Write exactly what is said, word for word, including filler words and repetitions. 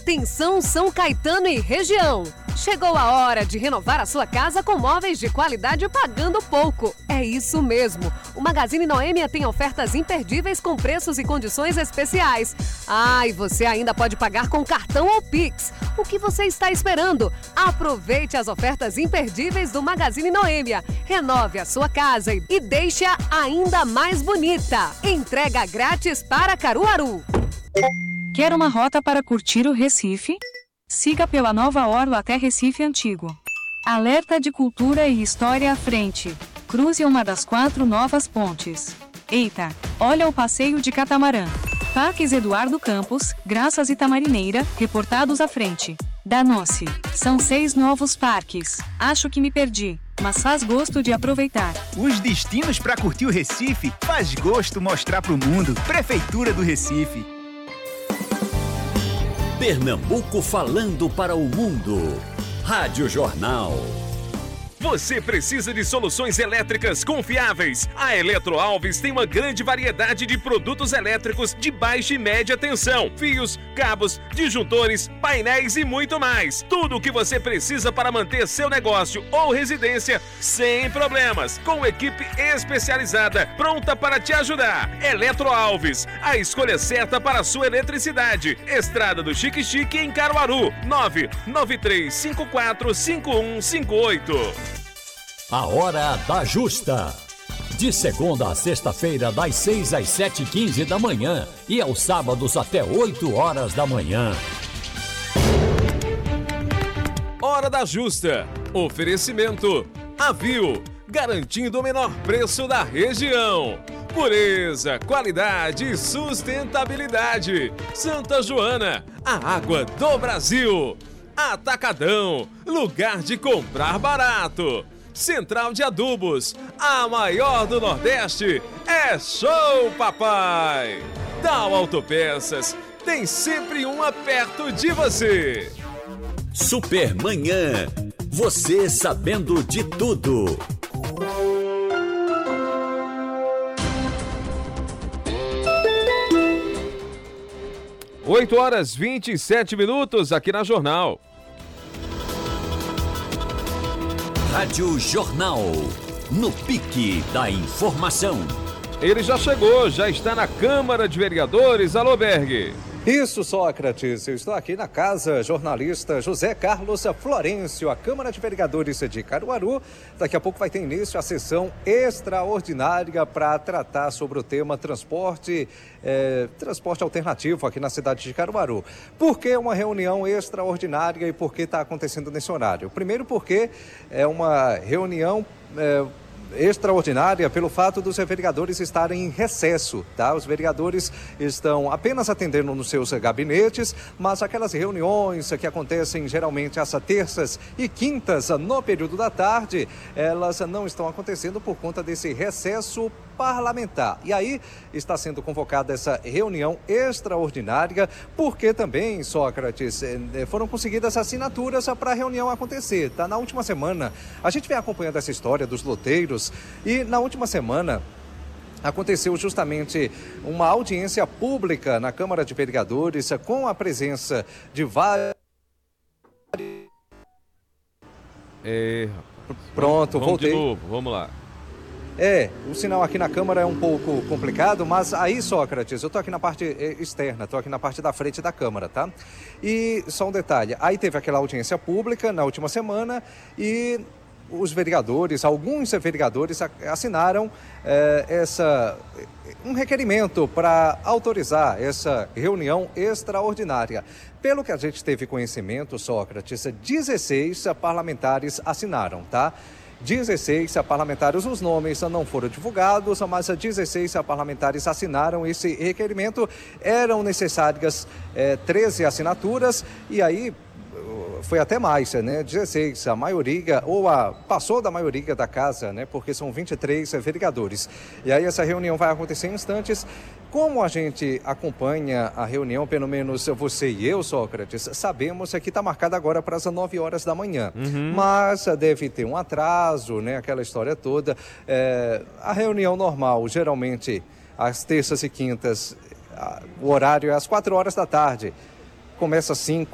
Atenção São Caetano e região! Chegou a hora de renovar a sua casa com móveis de qualidade pagando pouco. É isso mesmo. O Magazine Noêmia tem ofertas imperdíveis com preços e condições especiais. Ah, e você ainda pode pagar com cartão ou Pix. O que você está esperando? Aproveite as ofertas imperdíveis do Magazine Noêmia. Renove a sua casa e deixe-a ainda mais bonita. Entrega grátis para Caruaru. Quer uma rota para curtir o Recife? Siga pela Nova Orla até Recife Antigo. Alerta de cultura e história à frente. Cruze uma das quatro novas pontes. Eita, olha o passeio de catamarã. Parques Eduardo Campos, Graças e Tamarineira, reportados à frente. Danou-se. São seis novos parques. Acho que me perdi, mas faz gosto de aproveitar. Os destinos para curtir o Recife faz gosto mostrar pro mundo. Prefeitura do Recife. Pernambuco falando para o mundo. Rádio Jornal. Você precisa de soluções elétricas confiáveis? A Eletro Alves tem uma grande variedade de produtos elétricos de baixa e média tensão, fios, cabos, disjuntores, painéis e muito mais. Tudo o que você precisa para manter seu negócio ou residência sem problemas, com equipe especializada pronta para te ajudar. Eletro Alves, a escolha certa para a sua eletricidade. Estrada do Chique Chique em Caruaru, nove nove três cinco quatro cinco um cinco oito. A Hora da Justa. De segunda a sexta-feira, das seis às sete e quinze da manhã e aos sábados até oito horas da manhã. Hora da Justa. Oferecimento Avil, garantindo o menor preço da região. Pureza, qualidade e sustentabilidade. Santa Joana, a água do Brasil. Atacadão, lugar de comprar barato. Central de Adubos, a maior do Nordeste, é Show Papai! Tal Autopeças, tem sempre uma perto de você. Supermanhã, você sabendo de tudo. oito horas e vinte e sete minutos aqui na Jornal. Rádio Jornal, no pique da informação. Ele já chegou, já está na Câmara de Vereadores. Alô, Berg. Isso, Sócrates. Eu estou aqui na casa jornalista José Carlos Florencio, a Câmara de Vereadores de Caruaru. Daqui a pouco vai ter início a sessão extraordinária para tratar sobre o tema transporte, é, transporte alternativo aqui na cidade de Caruaru. Por que uma reunião extraordinária e por que está acontecendo nesse horário? Primeiro porque é uma reunião... É, extraordinária pelo fato dos vereadores estarem em recesso, tá? Os vereadores estão apenas atendendo nos seus gabinetes, mas aquelas reuniões que acontecem geralmente às terças e quintas no período da tarde, elas não estão acontecendo por conta desse recesso parlamentar. E aí está sendo convocada essa reunião extraordinária, porque também, Sócrates, foram conseguidas assinaturas para a reunião acontecer, tá? Na última semana, a gente vem acompanhando essa história dos loteiros e na última semana aconteceu justamente uma audiência pública na Câmara de Vereadores com a presença de vários... É... Pronto, vamos voltei. De novo, vamos lá. É, o sinal aqui na Câmara é um pouco complicado, mas aí, Sócrates, eu tô aqui na parte externa, tô aqui na parte da frente da Câmara, tá? E só um detalhe, aí teve aquela audiência pública na última semana e os vereadores, alguns vereadores assinaram é, essa, um requerimento para autorizar essa reunião extraordinária. Pelo que a gente teve conhecimento, Sócrates, dezesseis parlamentares assinaram, tá? dezesseis parlamentares, os nomes não foram divulgados, mas dezesseis parlamentares assinaram esse requerimento. Eram necessárias é, treze assinaturas e aí foi até mais, né? dezesseis, a maioria, ou a, passou da maioria da casa, né? Porque são vinte e três vereadores. E aí essa reunião vai acontecer em instantes. Como a gente acompanha a reunião, pelo menos você e eu, Sócrates, sabemos que está marcada agora para as nove horas da manhã. Uhum. Mas deve ter um atraso, né? Aquela história toda. É, a reunião normal, geralmente, às terças e quintas, o horário é às quatro horas da tarde. Começa às cinco,